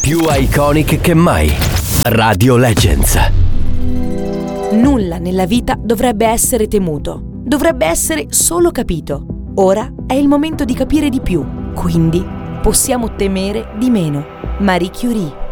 Più iconic che mai. Radio Legends. Nulla nella vita dovrebbe essere temuto, dovrebbe essere solo capito. Ora è il momento di capire di più, quindi possiamo temere di meno. Marie Curie.